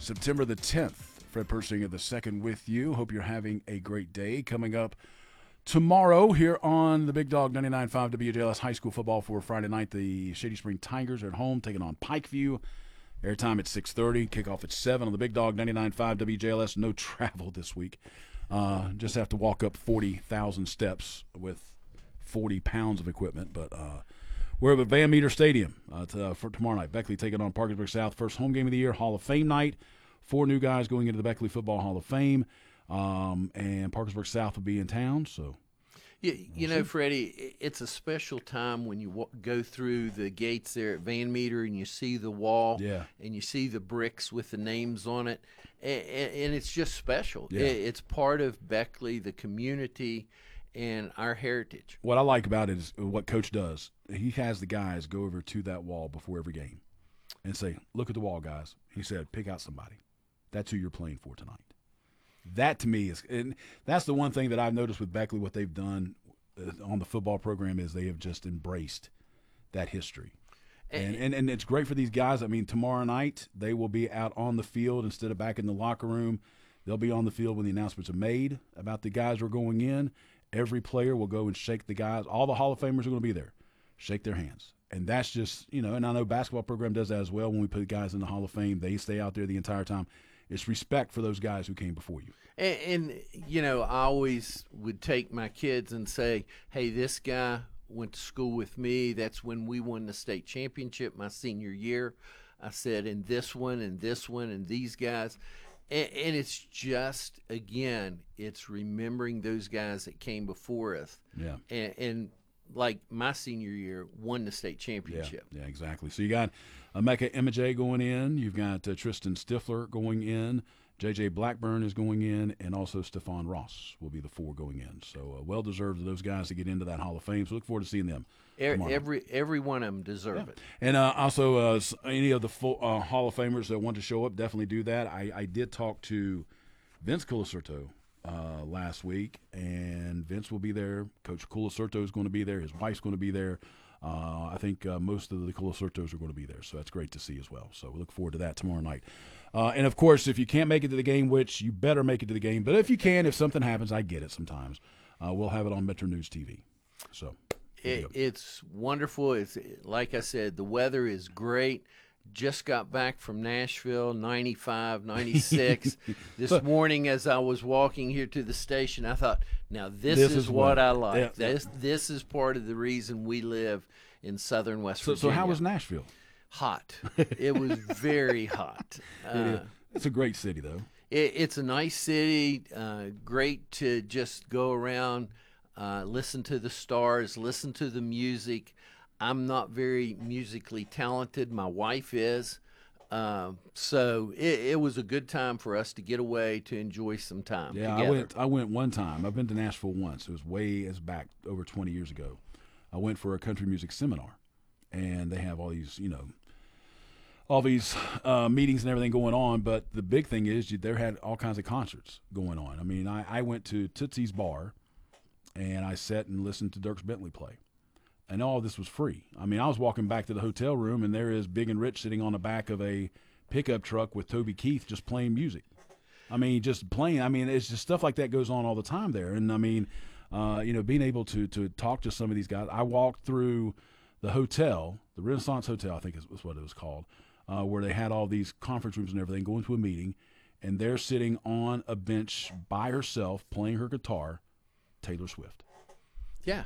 September the 10th. Fred Persinger the second with you. Hope you're having a great day. Coming up tomorrow here on the Big Dog 99.5 WJLS High School Football for Friday night. The Shady Spring Tigers are at home taking on Pikeview. Airtime at 6:30. Kickoff at 7 on the Big Dog 99.5 WJLS. No travel this week. Just have to walk up 40,000 steps with 40 pounds of equipment. But we're at Van Meter Stadium for tomorrow night. Beckley taking on Parkersburg South. First home game of the year, Hall of Fame night. 4 new guys going into the Beckley Football Hall of Fame. And Parkersburg South will be in town. So, you know, Freddie, it's a special time when you go through the gates there at Van Meter and you see the wall and you see the bricks with the names on it. And it's just special. Yeah. It's part of Beckley, the community, and our heritage. What I like about it is what Coach does. He has the guys go over to that wall before every game and say, look at the wall, guys. He said, pick out somebody. That's who you're playing for tonight. That to me is – and that's the one thing that I've noticed with Beckley, what they've done on the football program is they have just embraced that history. And it's great for these guys. I mean, tomorrow night they will be out on the field instead of back in the locker room. They'll be on the field when the announcements are made about the guys who are going in. Every player will go and shake the guys. All the Hall of Famers are going to be there. Shake their hands. And that's just, you know, and I know basketball program does that as well. When we put guys in the Hall of Fame, they stay out there the entire time. It's respect for those guys who came before you. And you know, I always would take my kids and say, hey, this guy went to school with me. That's when we won the state championship my senior year. I said, and this one and this one and these guys. And it's just, again, it's remembering those guys that came before us. Yeah. And like my senior year, won the state championship. Yeah, exactly. So you got Emeka Image going in. You've got Tristan Stifler going in. J.J. Blackburn is going in. And also Stephon Ross will be the 4 going in. So well-deserved of those guys to get into that Hall of Fame. So look forward to seeing them tomorrow. Every one of them deserve it. And also any of the Hall of Famers that want to show up, definitely do that. I did talk to Vince Colasurto last week, and Vince will be there. Coach Colasurto is going to be there. His wife's going to be there. I think most of the Colasurtos are going to be there, so that's great to see as well. So we look forward to that tomorrow night. And, of course, if you can't make it to the game, which you better make it to the game, but if you can, if something happens, I get it sometimes, we'll have it on Metro News TV. So it's wonderful. It's like I said, the weather is great. Just got back from Nashville, 95, 96. This morning as I was walking here to the station, I thought, now this is what I like. Yeah. This is part of the reason we live in southern West Virginia. So how was Nashville? Hot. It was very hot. It's a great city, though. It's a nice city, great to just go around, listen to the stars, listen to the music. I'm not very musically talented. My wife is. So it was a good time for us to get away to enjoy some time together. I went one time. I've been to Nashville once. It was way as back over 20 years ago. I went for a country music seminar, and they have all these, meetings and everything going on. But the big thing is they had all kinds of concerts going on. I mean, I went to Tootsie's Bar, and I sat and listened to Dierks Bentley play. And all of this was free. I mean, I was walking back to the hotel room, and there is Big and Rich sitting on the back of a pickup truck with Toby Keith just playing music. I mean, just playing. I mean, it's just stuff like that goes on all the time there. And, I mean, being able to talk to some of these guys. I walked through the hotel, the Renaissance Hotel, I think is what it was called, where they had all these conference rooms and everything, going to a meeting, and they're sitting on a bench by herself playing her guitar, Taylor Swift.